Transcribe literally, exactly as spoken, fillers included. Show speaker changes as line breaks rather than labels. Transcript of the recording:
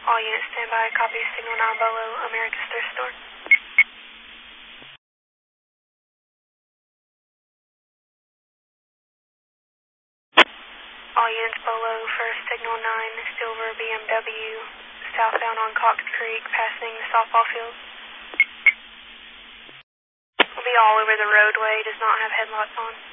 All units stand by. Copy signal nine below America's thrift store. All units below first signal nine silver B M W southbound on Cox Creek passing the softball field. Will be all over the roadway, does not have headlights on.